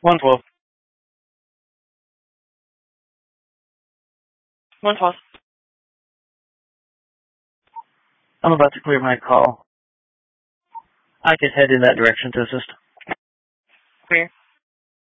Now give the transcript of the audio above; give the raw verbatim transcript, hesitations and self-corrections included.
one twelve. one twelve. I'm about to clear my call. I could head in that direction to assist. Clear.